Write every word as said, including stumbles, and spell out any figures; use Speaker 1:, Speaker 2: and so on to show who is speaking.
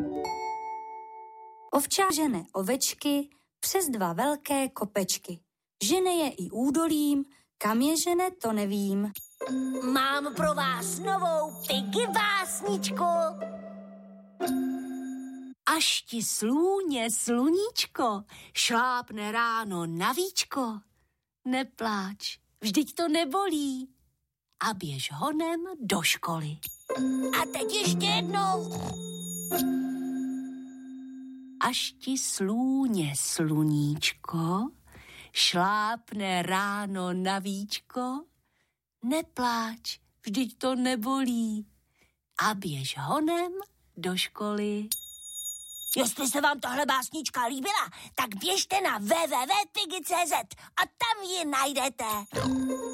Speaker 1: Ovčák žene ovečky přes dva velké kopečky. Žene je i údolím, kam je žene, to nevím.
Speaker 2: Mám pro vás novou Piggy básničku. Až ti slůně sluníčko šlápne ráno na víčko, nepláč, vždyť to nebolí a běž honem do školy. A teď ještě jednou. Až ti slůně sluníčko šlápne ráno na víčko, nepláč, vždyť to nebolí a běž honem do školy. Jestli se vám tahle básnička líbila, tak běžte na w w w tečka piggy tečka c z a tam ji najdete.